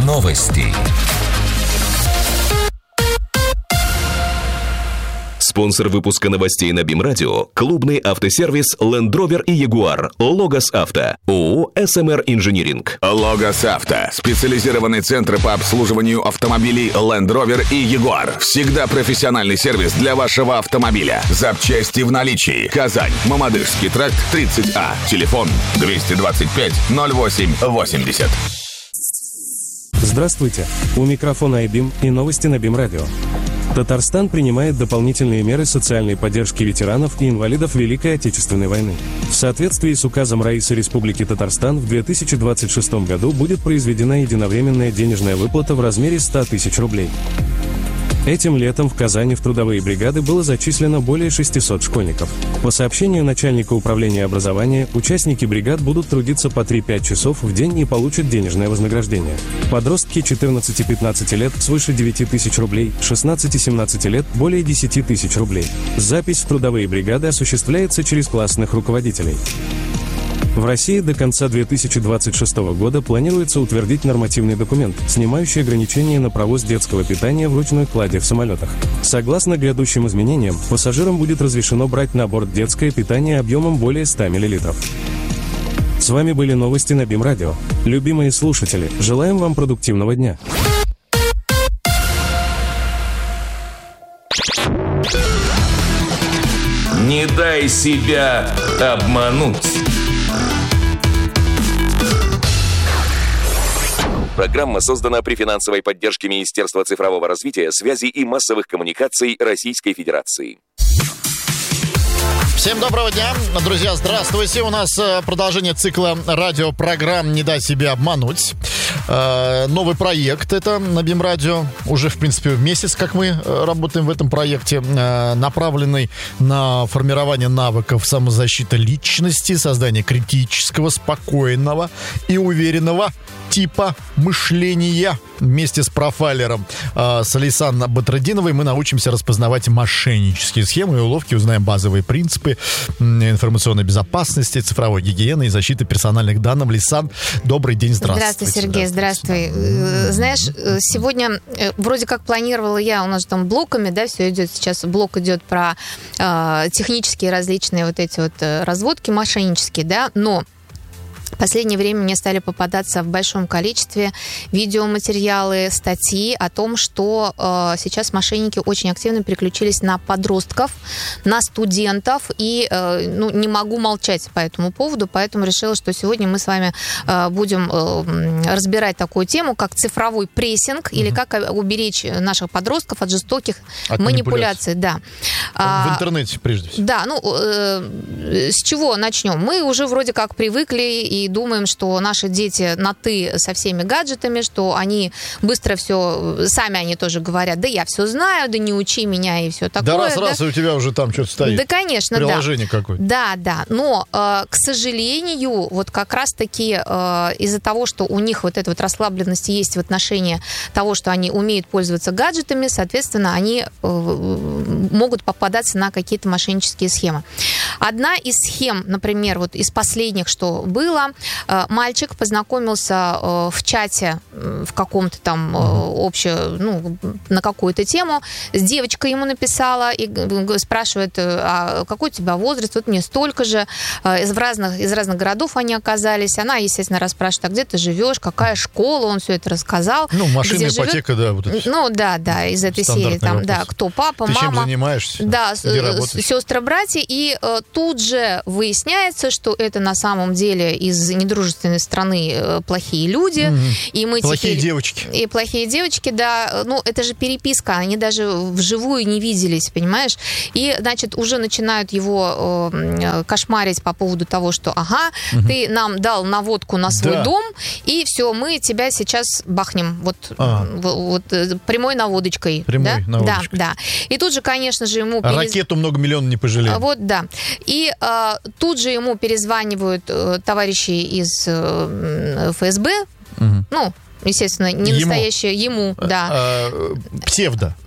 Новости. Спонсор выпуска новостей на БИМ-радио – клубный автосервис Land Rover и Jaguar. Логос Авто. ООО «СМР Инжиниринг». Логос Авто. Специализированный центр по обслуживанию автомобилей Land Rover и Jaguar. Всегда профессиональный сервис для вашего автомобиля. Запчасти в наличии. Казань. Мамадышский тракт, 30А. Телефон 225 08 80. Здравствуйте. У микрофона iBIM и новости на БИМ-радио. Татарстан принимает дополнительные меры социальной поддержки ветеранов и инвалидов Великой Отечественной войны. В соответствии с указом Раисы Республики Татарстан в 2026 году будет произведена единовременная денежная выплата в размере 100 тысяч рублей. Этим летом в Казани в трудовые бригады было зачислено более 600 школьников. По сообщению начальника управления образования, участники бригад будут трудиться по 3-5 часов в день и получат денежное вознаграждение. Подростки 14-15 лет свыше 9 тысяч рублей, 16-17 лет более 10 тысяч рублей. Запись в трудовые бригады осуществляется через классных руководителей. В России до конца 2026 года планируется утвердить нормативный документ, снимающий ограничения на провоз детского питания в ручной кладе в самолетах. Согласно грядущим изменениям, пассажирам будет разрешено брать на борт детское питание объемом более 100 мл. С вами были новости на БИМ-радио. Любимые слушатели, желаем вам продуктивного дня. Не дай себя обмануть. Программа создана при финансовой поддержке Министерства цифрового развития, связи и массовых коммуникаций Российской Федерации. Всем доброго дня, друзья, здравствуйте. У нас продолжение цикла радиопрограмм «Не дай себя обмануть». Новый проект это на БИМ-радио. Уже, в принципе, месяц, как мы работаем в этом проекте, направленный на формирование навыков самозащиты личности, создание критического, спокойного и уверенного типа мышления. Вместе с профайлером с Лейсан Батрудиновой мы научимся распознавать мошеннические схемы и уловки, узнаем базовые принципы информационной безопасности, цифровой гигиены и защиты персональных данных. Лейсан, добрый день, здравствуйте. Здравствуй, Сергей, здравствуй. Знаешь, сегодня вроде как планировала я, у нас там блоками, да, все идет сейчас, блок идет про технические различные вот эти вот разводки мошеннические, да, но в последнее время мне стали попадаться в большом количестве видеоматериалы, статьи о том, что сейчас мошенники очень активно переключились на подростков, на студентов, и не могу молчать по этому поводу, поэтому решила, что сегодня мы с вами будем разбирать такую тему, как цифровой прессинг, или как уберечь наших подростков от жестоких манипуляций. Да. В интернете, прежде всего. Да, с чего начнем? Мы уже вроде как привыкли и думаем, что наши дети на «ты» со всеми гаджетами, что они быстро все, сами они тоже говорят, да я все знаю, да не учи меня и все такое. Да раз, и у тебя уже там что-то стоит. Да, конечно, приложение какое-то. Да, но, к сожалению, вот как раз-таки из-за того, что у них вот эта вот расслабленность есть в отношении того, что они умеют пользоваться гаджетами, соответственно, они могут попадаться на какие-то мошеннические схемы. Одна из схем, например, вот из последних, что было, мальчик познакомился в чате в каком-то там на какую-то тему, с девочкой ему написала и спрашивает, а какой у тебя возраст, вот мне столько же, из разных городов они оказались, она, естественно, расспрашивает, а где ты живешь, какая школа, он все это рассказал. Машина, ипотека, да. Вот да, из этой серии, там, вопрос. Да, кто папа, ты мама. Чем занимаешься? Да, сестры, братья, и тут же выясняется, что это на самом деле из недружественной страны плохие люди. И мы плохие девочки. И плохие девочки, да. Это же переписка, они даже вживую не виделись, понимаешь? И, значит, уже начинают его кошмарить по поводу того, что, ты нам дал наводку на свой дом, и все, мы тебя сейчас бахнем. Вот прямой наводочкой. Наводочкой. Да. И тут же, конечно же, ему... Ракету много миллионов не пожалели. Вот, да. И тут же ему перезванивают товарищи из ФСБ, естественно, не настоящее ему, да. Псевдо.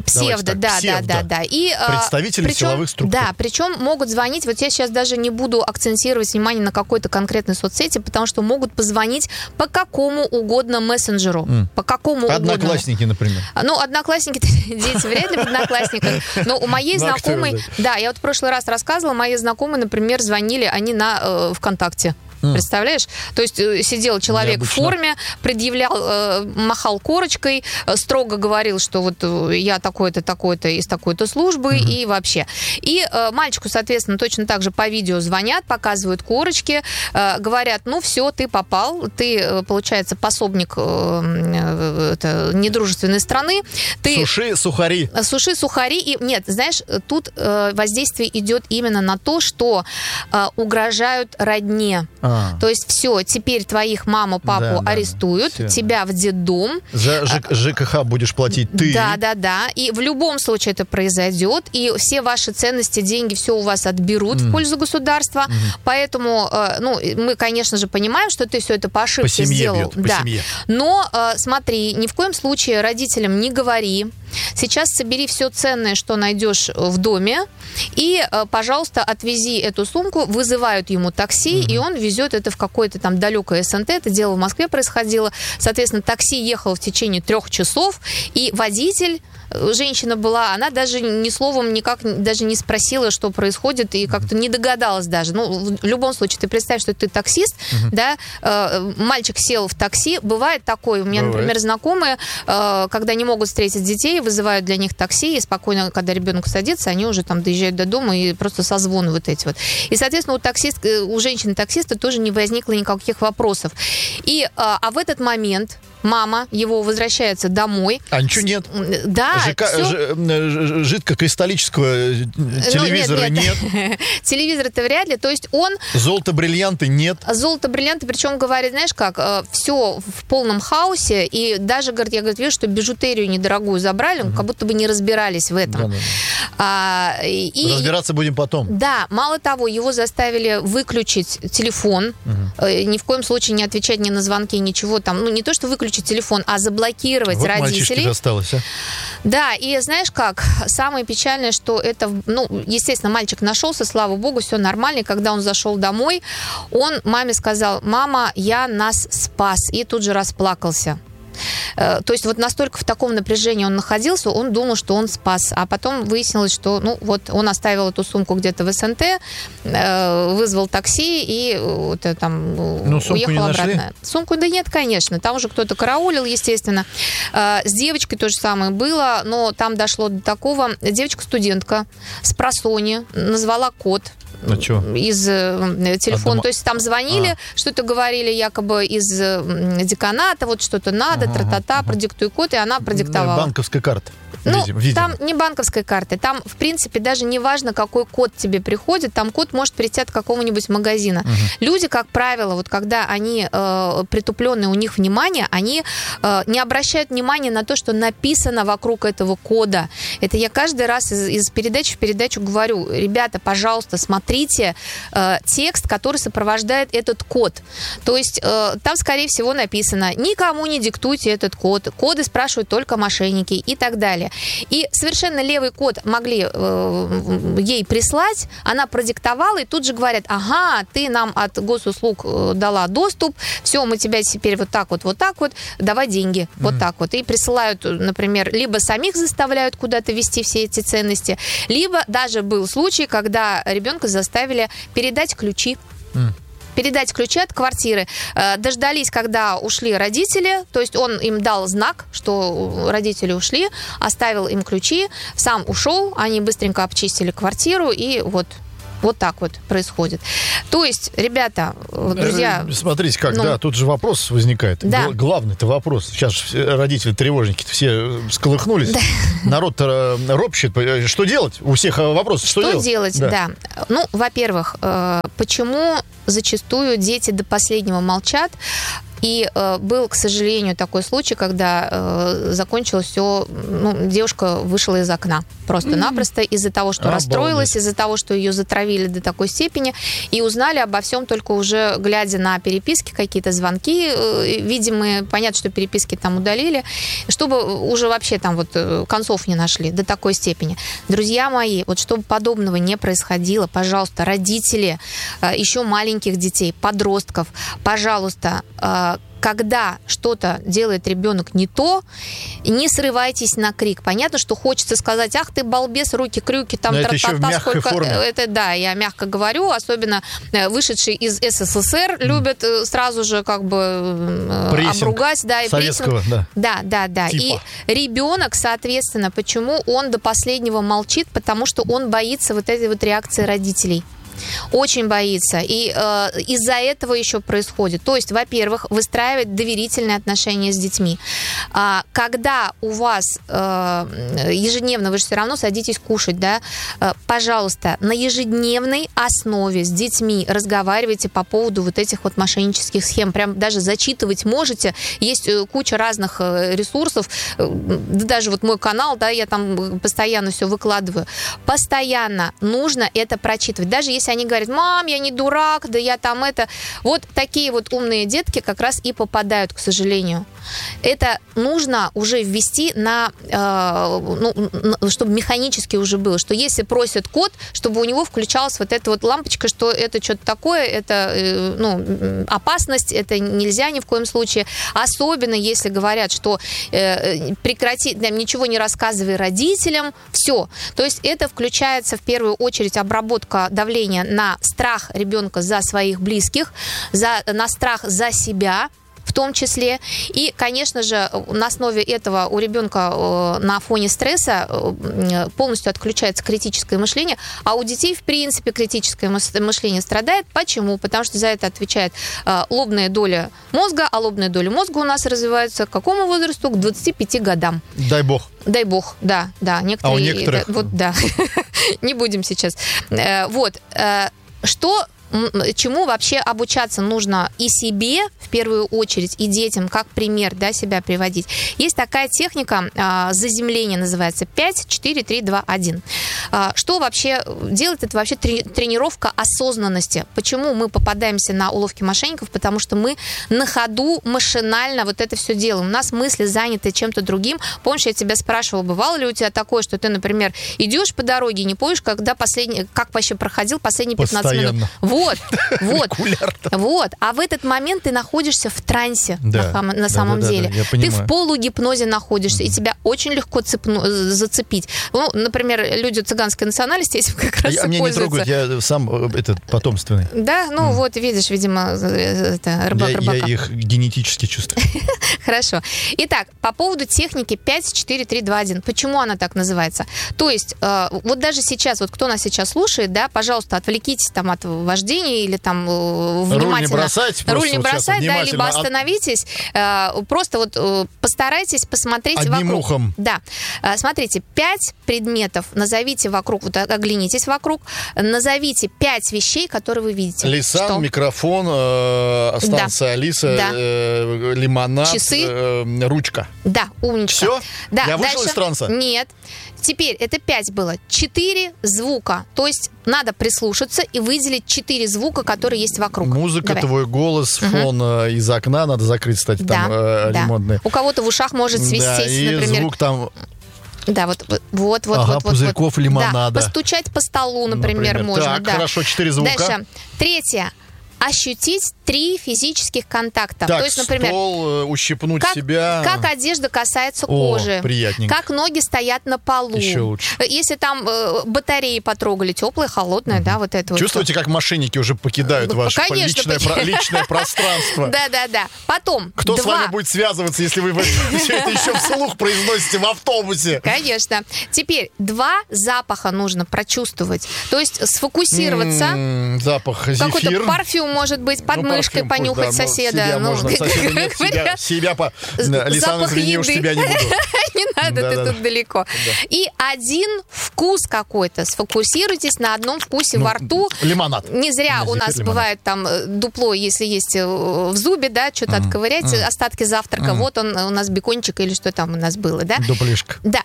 Псевдо. Да. И, представители силовых структур. Да, причем могут звонить, вот я сейчас даже не буду акцентировать внимание на какой-то конкретной соцсети, потому что могут позвонить по какому угодно мессенджеру. По какому угодно. Одноклассники, например. Ну, одноклассники, дети вряд ли в одноклассниках. Но у моей знакомой, да, я вот в прошлый раз рассказывала, мои знакомые, например, звонили, они на ВКонтакте. Представляешь? То есть сидел человек в форме, предъявлял, махал корочкой, строго говорил, что вот я такой-то, такой-то из такой-то службы и вообще. И мальчику, соответственно, точно так же по видео звонят, показывают корочки, говорят, ну все, ты попал, ты, получается, пособник недружественной страны. Ты... Суши, сухари. Суши, сухари. И нет, знаешь, тут воздействие идет именно на то, что угрожают родне. То есть все, теперь твоих маму, папу арестуют, тебя в детдом. За ЖКХ будешь платить ты. Да. И в любом случае это произойдет. И все ваши ценности, деньги, все у вас отберут в пользу государства. Поэтому, мы, конечно же, понимаем, что ты все это по ошибке сделал. По семье. Но смотри, ни в коем случае родителям не говори. Сейчас собери все ценное, что найдешь в доме, и, пожалуйста, отвези эту сумку. Вызывают ему такси, и он везет это в какое-то там далекое СНТ. Это дело в Москве происходило. Соответственно, такси ехало в течение 3 часов, и водитель, женщина была, она даже ни словом никак даже не спросила, что происходит, и как-то не догадалась даже. Ну, в любом случае, ты представь, что ты таксист, да, мальчик сел в такси. Бывает такое, у меня, например, знакомые, когда не могут встретить детей, вызывают для них такси, и спокойно, когда ребенок садится, они уже там доезжают до дома и просто созвоны вот эти вот. И, соответственно, у женщины-таксиста тоже не возникло никаких вопросов. И, а в этот момент мама его возвращается домой. А ничего нет? Да. Жидкокристаллического телевизора нет. Телевизора-то вряд ли. То есть он... Золото-бриллианты нет. Золото-бриллианты, причем говорит, знаешь как, все в полном хаосе. И даже, говорит, я говорю, видишь, что бижутерию недорогую забрали, как будто бы не разбирались в этом. Разбираться будем потом. Да, мало того, его заставили выключить телефон, ни в коем случае не отвечать ни на звонки, ничего там. Ну, не то, что выключить телефон, а заблокировать вот родителей. Мальчишке досталось, а? Да, и знаешь как, самое печальное, что это, естественно, мальчик нашелся, слава богу, все нормально. И когда он зашел домой, он маме сказал: мама, я нас спас. И тут же расплакался. То есть вот настолько в таком напряжении он находился, он думал, что он спас. А потом выяснилось, что он оставил эту сумку где-то в СНТ, вызвал такси и уехал обратно. Нашли? Сумку, да нет, конечно. Там уже кто-то караулил, естественно. С девочкой то же самое было, но там дошло до такого. Девочка-студентка спросонья назвала код из телефона. То есть там звонили, что-то говорили якобы из деканата, вот что-то надо, тра-та-та, продиктуй код, и она продиктовала. Банковская карта. Там не банковской карты. Там, в принципе, даже не важно, какой код тебе приходит. Там код может прийти от какого-нибудь магазина. Люди, как правило, вот когда они притупленные, у них внимание, они не обращают внимания на то, что написано вокруг этого кода. Это я каждый раз из передачи в передачу говорю: ребята, пожалуйста, смотрите текст, который сопровождает этот код. То есть там, скорее всего, написано: никому не диктуйте этот код. Коды спрашивают только мошенники и так далее. И совершенно левый код могли ей прислать, она продиктовала, и тут же говорят: ага, ты нам от госуслуг дала доступ, все, мы тебя теперь вот так вот, давай деньги, вот так вот. И присылают, например, либо самих заставляют куда-то вести все эти ценности, либо даже был случай, когда ребенка заставили передать ключи. Передать ключи от квартиры. Дождались, когда ушли родители, то есть он им дал знак, что родители ушли, оставил им ключи, сам ушел, они быстренько обчистили квартиру, и вот так вот происходит. То есть, ребята, друзья... Смотрите, да, тут же вопрос возникает. Да. Главный-то вопрос. Сейчас родители, тревожники все всколыхнулись. Да. Народ ропщет. Что делать? У всех вопрос. Что делать? Да. Во-первых, почему зачастую дети до последнего молчат? И был, к сожалению, такой случай, когда закончилось все, девушка вышла из окна просто-напросто из-за того, что расстроилась, из-за того, что ее затравили до такой степени, и узнали обо всем только уже глядя на переписки, какие-то звонки видимые, понятно, что переписки там удалили, чтобы уже вообще там вот концов не нашли до такой степени. Друзья мои, вот чтобы подобного не происходило, пожалуйста, родители еще маленьких детей, подростков, пожалуйста, когда что-то делает ребенок не то, не срывайтесь на крик. Понятно, что хочется сказать: ах ты балбес, руки-крюки, там тра-та-та, сколько... Это да, я мягко говорю, особенно вышедшие из СССР любят сразу же как бы обругать. Да, и советского, прессинг. Да. Типа. И ребенок, соответственно, почему он до последнего молчит? Потому что он боится вот этой вот реакции родителей. Очень боится. И из-за этого еще происходит. То есть, во-первых, выстраивать доверительные отношения с детьми. Когда у вас ежедневно, вы же все равно садитесь кушать, да, пожалуйста, на ежедневной основе с детьми разговаривайте по поводу вот этих вот мошеннических схем. Прям даже зачитывать можете. Есть куча разных ресурсов. Даже вот мой канал, да, я там постоянно все выкладываю. Постоянно нужно это прочитывать. Даже если они говорят: мам, я не дурак, да я там это... Вот такие вот умные детки как раз и попадают, к сожалению. Это нужно уже ввести чтобы механически уже было, что если просят код, чтобы у него включалась вот эта вот лампочка, что это что-то такое, это опасность, это нельзя ни в коем случае. Особенно если говорят, что прекрати, ничего не рассказывай родителям, все. То есть это включается в первую очередь обработка давления на страх ребенка за своих близких, на страх за себя, в том числе. И, конечно же, на основе этого у ребенка на фоне стресса полностью отключается критическое мышление, а у детей, в принципе, критическое мышление страдает. Почему? Потому что за это отвечает лобная доля мозга, а лобная доля мозга у нас развивается к какому возрасту? К 25 годам. Дай бог. Дай бог, да. Некоторые, а у некоторых? Не будем сейчас. Чему вообще обучаться нужно и себе, в первую очередь, и детям, как пример, да, себя приводить. Есть такая техника, заземление называется, 5, 4, 3, 2, 1. Что вообще делает? Это вообще тренировка осознанности. Почему мы попадаемся на уловки мошенников? Потому что мы на ходу машинально вот это все делаем. У нас мысли заняты чем-то другим. Помнишь, я тебя спрашивала, бывало ли у тебя такое, что ты, например, идешь по дороге и не помнишь, как вообще проходил последние 15 минут? Вот. А в этот момент ты находишься в трансе на самом деле. Ты в полугипнозе находишься, и тебя очень легко зацепить. Например, люди цыганской национальности этим как раз и пользуются. Меня не трогают, я сам потомственный. Да, вот видишь, видимо, рыбак. Я их генетически чувствую. Хорошо. Итак, по поводу техники 5, 4, 3, 2, 1. Почему она так называется? То есть, вот даже сейчас, вот кто нас сейчас слушает, да, пожалуйста, отвлекитесь там от вождения или там внимательно... Руль не бросать, да, либо остановитесь. Просто вот постарайтесь посмотреть вокруг. Одним ухом. Да. Смотрите, 5 предметов назовите вокруг, вот оглянитесь вокруг, назовите 5 вещей, которые вы видите. Лисан, микрофон, станция Алиса, лимонад, часы, ручка. Да, умничка. Все? Да. Я вышел из транса? Нет. Теперь это 5 было. 4 звука. То есть надо прислушаться и выделить 4 звука, которые есть вокруг. Музыка, Давай. твой голос, фон из окна. Надо закрыть, кстати, там ремонтные. У кого-то в ушах может свистеть, и например. Звук там... Да, вот. пузырьков лимонада. Да, постучать по столу, например. Можно. Так, хорошо, 4 звука. Дальше. 3. Ощутить 3 физических контакта. Так, то есть, например, стол, ущипнуть себя. Как одежда касается кожи. Приятненько. Как ноги стоят на полу. Еще лучше. Если там батареи потрогали, теплые, холодные, да, вот это Чувствуете, как мошенники уже покидают ваше личное пространство? Да. Потом, Кто с вами будет связываться, если вы все это еще вслух произносите в автобусе? Конечно. Теперь 2 запаха нужно прочувствовать. То есть сфокусироваться. Запах зефир. Какой-то парфюм может быть, под мышкой понюхать соседа. Себя можно, соседа нет, себя Лисан, извини, уж тебя не буду. Не надо, ты тут далеко. И один вкус какой-то. Сфокусируйтесь на одном вкусе во рту. Лимонад. Не зря у нас бывает там дупло, если есть в зубе, да, что-то отковырять, остатки завтрака. Вот он у нас бекончик или что там у нас было, да? Дуплишка. Да.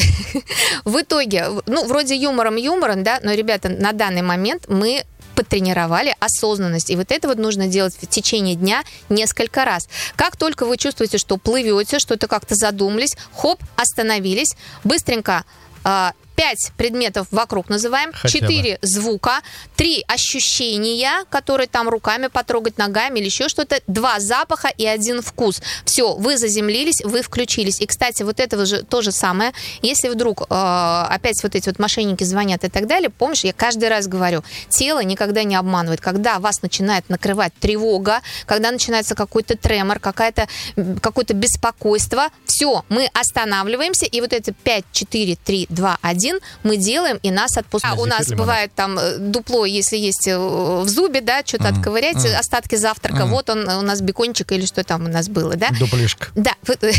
В итоге, вроде юмором, да, но, ребята, на данный момент мы потренировали осознанность. И вот это вот нужно делать в течение дня несколько раз. Как только вы чувствуете, что плывете, что-то как-то задумались, хоп, остановились, быстренько 5 предметов вокруг называем, 4 звука, 3 ощущения, которые там руками потрогать, ногами или еще что-то, 2 запаха и 1 вкус. Все, вы заземлились, вы включились. И, кстати, вот это же то же самое. Если вдруг опять вот эти вот мошенники звонят и так далее, помнишь, я каждый раз говорю, тело никогда не обманывает. Когда вас начинает накрывать тревога, когда начинается какой-то тремор, какое-то беспокойство, все, мы останавливаемся, и вот это 5, 4, 3, 2, 1 мы делаем, и нас отпускают. У нас бывает там дупло, если есть в зубе, да, что-то отковырять, остатки завтрака. Вот он у нас бекончик или что там у нас было, да? Дуплишка. Да.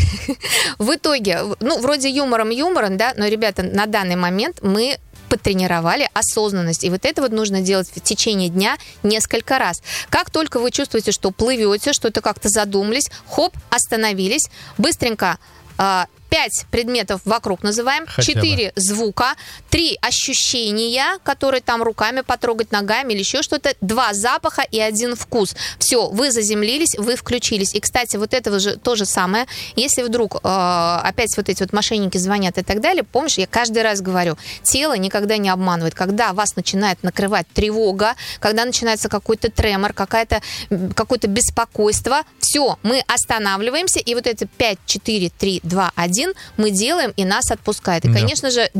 В итоге, вроде юмором, да, но, ребята, на данный момент мы потренировали осознанность. И вот это вот нужно делать в течение дня несколько раз. Как только вы чувствуете, что плывете, что-то как-то задумались, хоп, остановились, быстренько 5 предметов вокруг называем, 4 звука, 3 ощущения, которые там руками потрогать, ногами или еще что-то, 2 запаха и 1 вкус. Все, вы заземлились, вы включились. И, кстати, вот это же то же самое. Если вдруг опять вот эти вот мошенники звонят и так далее, помнишь, я каждый раз говорю, тело никогда не обманывает. Когда вас начинает накрывать тревога, когда начинается какой-то тремор, какое-то беспокойство, все, мы останавливаемся, и вот это 5, 4, 3, 2, 1 мы делаем, и нас отпускает. И, конечно же,